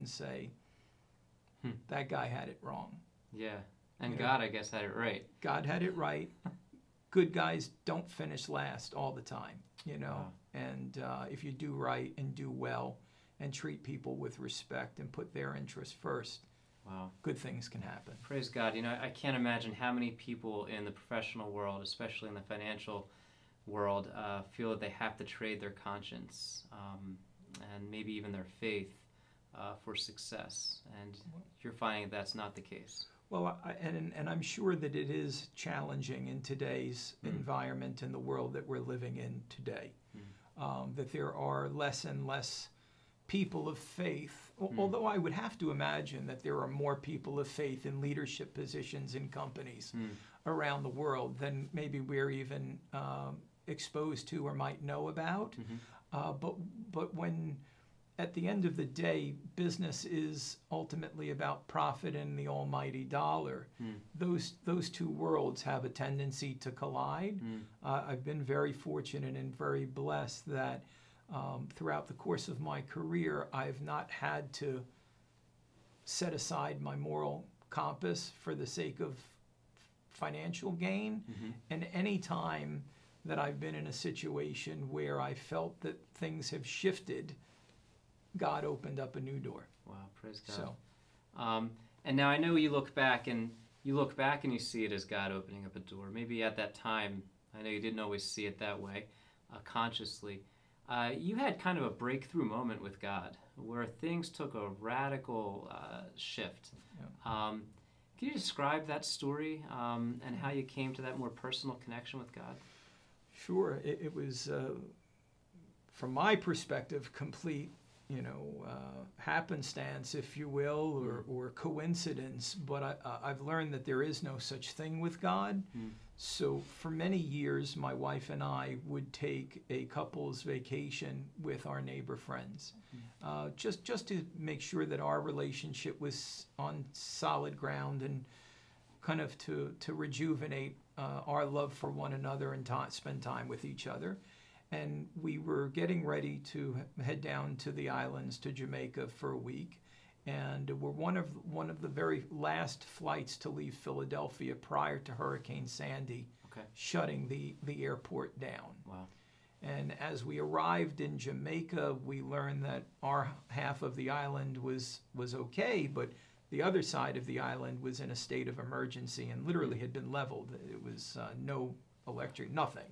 and say, Hmm. that guy had it wrong. Yeah. And You know, God, I guess, had it right. God had it right. Good guys don't finish last all the time, you know. Wow. And if you do right and do well and treat people with respect and put their interests first, Wow. good things can happen. Praise God. You know, I can't imagine how many people in the professional world, especially in the financial world, feel that they have to trade their conscience and maybe even their faith for success. And you're finding that's not the case. Well, and I'm sure that it is challenging in today's environment in the world that we're living in today, that there are less and less people of faith, although I would have to imagine that there are more people of faith in leadership positions in companies around the world than maybe we're even exposed to or might know about. But when at the end of the day, business is ultimately about profit and the almighty dollar. Those two worlds have a tendency to collide. I've been very fortunate and very blessed that throughout the course of my career, I've not had to set aside my moral compass for the sake of financial gain. And any time that I've been in a situation where I felt that things have shifted, God opened up a new door. Wow, praise God. So, and now I know you look back and you see it as God opening up a door. Maybe at that time, I know you didn't always see it that way, consciously. You had kind of a breakthrough moment with God where things took a radical shift. Yeah. Can you describe that story and how you came to that more personal connection with God? Sure. It was, from my perspective, complete, happenstance, if you will, or coincidence. But I've learned that there is no such thing with God. So for many years, my wife and I would take a couple's vacation with our neighbor friends, just to make sure that our relationship was on solid ground and kind of to rejuvenate our love for one another and spend time with each other. And we were getting ready to head down to the islands, to Jamaica, for a week. And we're one of the very last flights to leave Philadelphia prior to Hurricane Sandy shutting the airport down. Wow. And as we arrived in Jamaica, we learned that our half of the island was okay, but the other side of the island was in a state of emergency and literally had been leveled. It was no electric, nothing.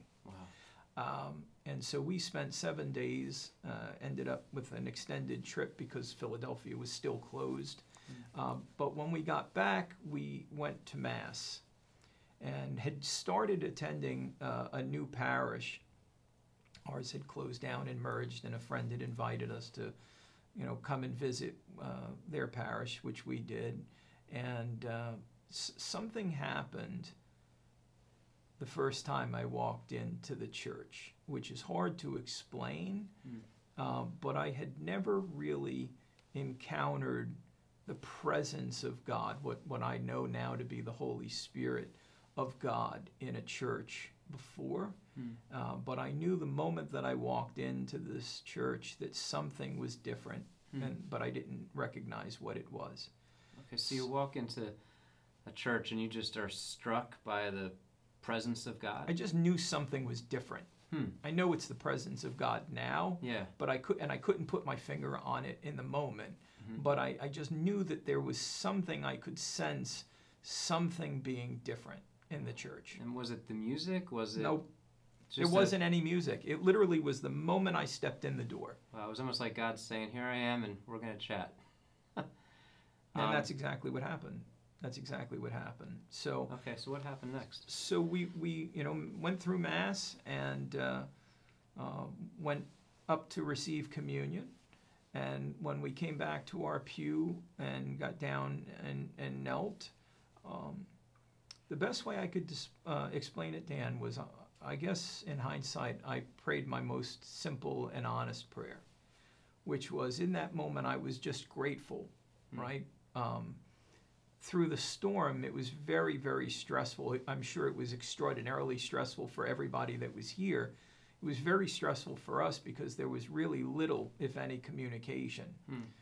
Wow. And so we spent 7 days, ended up with an extended trip because Philadelphia was still closed. But when we got back, we went to Mass and had started attending a new parish. Ours had closed down and merged, and a friend had invited us to, come and visit their parish, which we did. And something happened the first time I walked into the church, which is hard to explain, but I had never really encountered the presence of God, what I know now to be the Holy Spirit of God in a church before. But I knew the moment that I walked into this church that something was different, but I didn't recognize what it was. Okay, so you walk into a church and you just are struck by the presence of God? I just knew something was different. I know it's the presence of God now, but I couldn't put my finger on it in the moment. But I just knew that there was something I could sense, something being different in the church. And was it the music? Was it? Nope. There wasn't any music. It literally was the moment I stepped in the door. Wow, it was almost like God saying, "Here I am, and we're going to chat." And that's exactly what happened. That's exactly what happened. So okay, so what happened next? So we went through Mass and went up to receive communion. And when we came back to our pew and got down and knelt, the best way I could explain it, Dan, was I guess in hindsight I prayed my most simple and honest prayer, which was in that moment I was just grateful, right? Through the storm, it was very, very stressful. I'm sure it was extraordinarily stressful for everybody that was here. It was very stressful for us because there was really little, if any, communication.